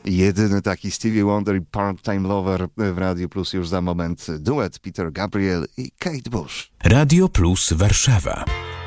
Jedyny taki Stevie Wonder i Part-Time Lover w Radiu Plus już za moment. Duet Peter Gabriel i Kate Bush. Radio Plus Warszawa.